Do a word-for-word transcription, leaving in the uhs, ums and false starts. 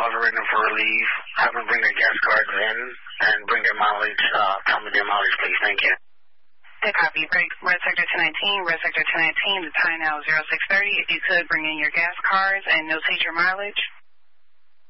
miles written for relief. Have them bring their gas cards in and bring their mileage. Uh, tell me their mileage, please. Thank you. Good copy. Red Sector ten nineteen, Red Sector ten nineteen, the time now is zero six thirty. If you could bring in your gas cards and notate your mileage.